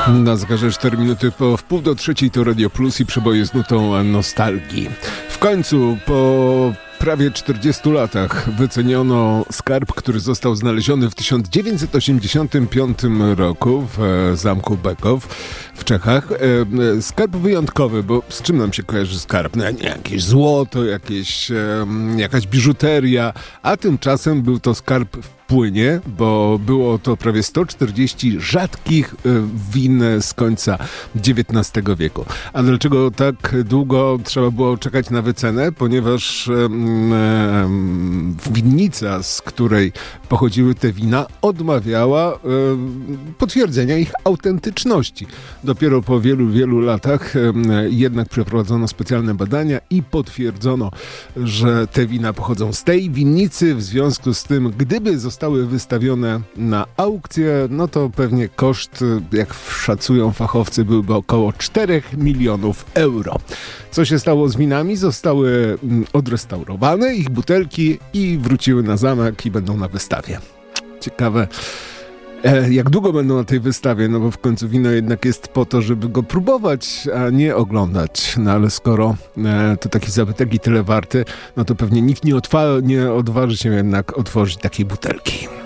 Na zegarze 4 minuty po wpół do trzeciej to Radio Plus i przeboje z nutą nostalgii. W końcu po prawie 40 latach wyceniono skarb, który został znaleziony w 1985 roku w zamku Bekow w Czechach. Skarb wyjątkowy, bo z czym nam się kojarzy skarb? No, nie, jakieś złoto, jakaś biżuteria, a tymczasem był to skarb w płynie, bo było to prawie 140 rzadkich win z końca XIX wieku. A dlaczego tak długo trzeba było czekać na wycenę? Ponieważ winnica, z której pochodziły te wina, odmawiała potwierdzenia ich autentyczności. Dopiero po wielu, wielu latach jednak przeprowadzono specjalne badania i potwierdzono, że te wina pochodzą z tej winnicy. W związku z tym, gdyby zostały wystawione na aukcję, no to pewnie koszt, jak szacują fachowcy, byłby około 4 milionów euro. Co się stało z winami? Zostały odrestaurowane ich butelki i wróciły na zamek i będą na wystawie. Ciekawe, jak długo będą na tej wystawie, no bo w końcu wino jednak jest po to, żeby go próbować, a nie oglądać. No ale skoro to taki zabytek i tyle warty, no to pewnie nikt nie odważy się jednak otworzyć takiej butelki.